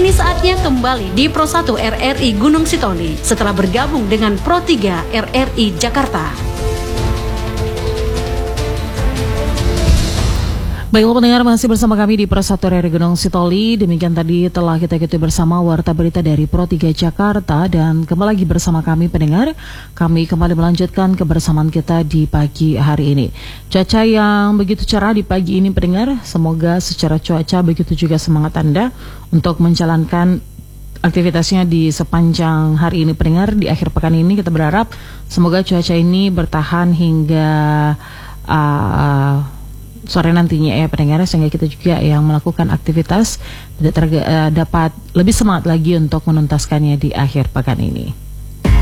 Kini saatnya kembali di Pro 1 RRI Gunung Sitoli setelah bergabung dengan Pro 3 RRI Jakarta. Baiklah pendengar, masih bersama kami di Pro 1 RRI Gunung Sitoli. Demikian tadi telah kita ikuti bersama warta berita dari Pro 3 Jakarta. Dan kembali lagi bersama kami pendengar, kami kembali melanjutkan kebersamaan kita di pagi hari ini. Cuaca yang begitu cerah di pagi ini pendengar, semoga secara cuaca begitu juga semangat Anda untuk menjalankan aktivitasnya di sepanjang hari ini pendengar. Di akhir pekan ini kita berharap semoga cuaca ini bertahan hingga sore nantinya ya pendengar, sehingga kita juga yang melakukan aktivitas dapat lebih semangat lagi untuk menuntaskannya di akhir pekan ini.